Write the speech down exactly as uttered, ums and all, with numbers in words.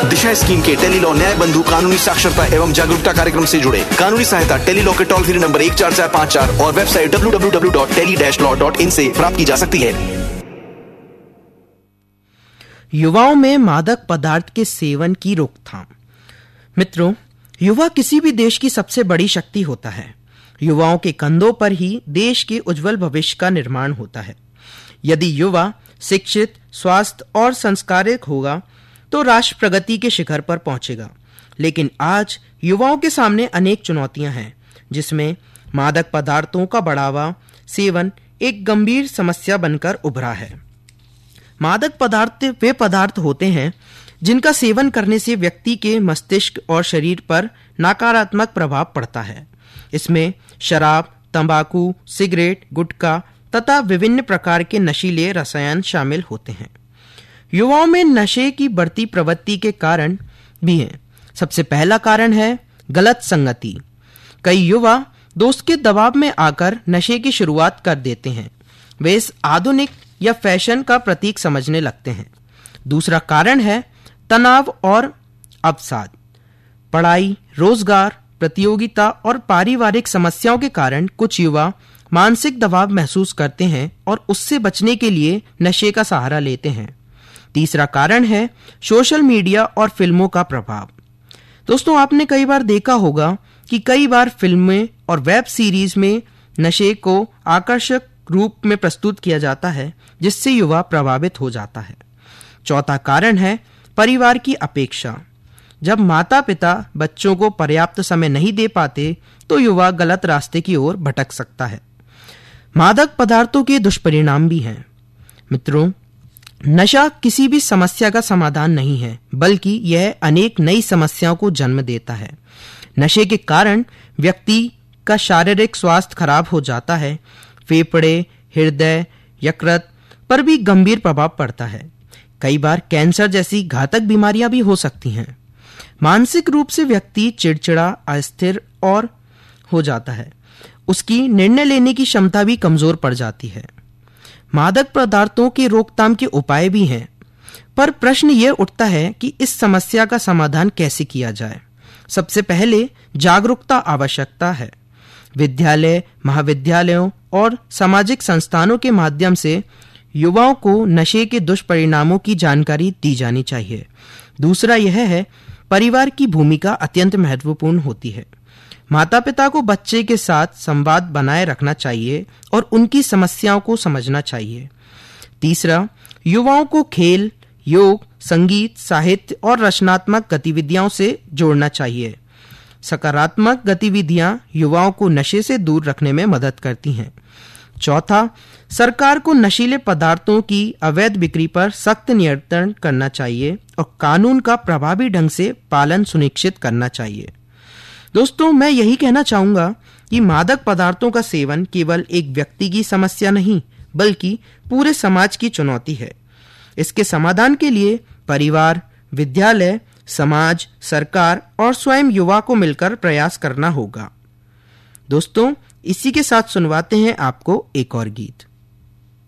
दिशा scheme के tele law न्याय बंधु कानूनी साक्षरता एवं जागरूकता कार्यक्रम से जुड़े। कानूनी सहायता टेली लॉ के टोल फ्री नंबर एक चार चार पाँच चार और website W W W dot tele dash law dot in से प्राप्त की जा सकती है। युवाओं में मादक पदार्थ के सेवन की रोकथाम। मित्रों, युवा किसी भी देश की सबसे बड़ी शक्ति होता है। युवाओं के कंधों पर ही देश के उज्जवल भविष्य का निर्माण होता है। यदि युवा शिक्षित, स्वस्थ और संस्कारित होगा तो राष्ट्र प्रगति के शिखर पर पहुंचेगा। लेकिन आज युवाओं के सामने अनेक चुनौतियां हैं, जिसमें मादक पदार्थों का बढ़ावा सेवन एक गंभीर समस्या बनकर उभरा है। मादक पदार्थ वे पदार्थ होते हैं जिनका सेवन करने से व्यक्ति के मस्तिष्क और शरीर पर नकारात्मक प्रभाव पड़ता है। इसमें शराब, तंबाकू, सिगरेट, गुटखा तथा विभिन्न प्रकार के नशीले रसायन शामिल होते हैं। युवाओं में नशे की बढ़ती प्रवृत्ति के कारण भी हैं। सबसे पहला कारण है गलत संगति। कई युवा दोस्त के दबाव में आकर नशे की शुरुआत कर देते हैं। वे इस आधुनिक या फैशन का प्रतीक समझने लगते हैं। दूसरा कारण है तनाव और अवसाद। पढ़ाई, रोजगार, प्रतियोगिता और पारिवारिक समस्याओं के कारण कुछ युवा मानसिक दबाव महसूस करते हैं और उससे बचने के लिए नशे का सहारा लेते हैं। तीसरा कारण है सोशल मीडिया और फिल्मों का प्रभाव। दोस्तों, आपने कई बार देखा होगा कि कई बार फिल्में और वेब सीरीज में नशे को आकर्षक रूप में प्रस्तुत किया जाता है, जिससे युवा प्रभावित हो जाता है। चौथा कारण है परिवार की अपेक्षा। जब माता पिता बच्चों को पर्याप्त समय नहीं दे पाते तो युवा गलत रास्ते की ओर भटक सकता है। मादक पदार्थों के दुष्परिणाम भी हैं। मित्रों, नशा किसी भी समस्या का समाधान नहीं है, बल्कि यह अनेक नई समस्याओं को जन्म देता है। नशे के कारण व्यक्ति का शारीरिक स्वास्थ्य खराब हो जाता है। फेफड़े, हृदय, यकृत पर भी गंभीर प्रभाव पड़ता है। कई बार कैंसर जैसी घातक बीमारियां भी हो सकती हैं। मानसिक रूप से व्यक्ति चिड़चिड़ा, अस्थिर और हो जाता है। उसकी निर्णय लेने की क्षमता भी कमजोर पड़ जाती है। मादक पदार्थों के रोकथाम के उपाय भी हैं, पर प्रश्न यह उठता है कि इस समस्या का समाधान कैसे किया जाए। सबसे पहले जागरूकता आवश्यकता है। विद्यालय, महाविद्यालयों और सामाजिक संस्थानों के माध्यम से युवाओं को नशे के दुष्परिणामों की जानकारी दी जानी चाहिए। दूसरा यह है परिवार की भूमिका अत्यंत महत्वपूर्ण होती है। माता पिता को बच्चे के साथ संवाद बनाए रखना चाहिए और उनकी समस्याओं को समझना चाहिए। तीसरा, युवाओं को खेल, योग, संगीत, साहित्य और रचनात्मक गतिविधियों से जोड़ना चाहिए। सकारात्मक गतिविधियां युवाओं को नशे से दूर रखने में मदद करती हैं। चौथा, सरकार को नशीले पदार्थों की अवैध बिक्री पर सख्त नियंत्रण करना चाहिए और कानून का प्रभावी ढंग से पालन सुनिश्चित करना चाहिए। दोस्तों, मैं यही कहना चाहूंगा कि मादक पदार्थों का सेवन केवल एक व्यक्ति की समस्या नहीं, बल्कि पूरे समाज की चुनौती है। इसके समाधान के लिए परिवार, विद्यालय, समाज, सरकार और स्वयं युवा को मिलकर प्रयास करना होगा। दोस्तों, इसी के साथ सुनवाते हैं आपको एक और गीत।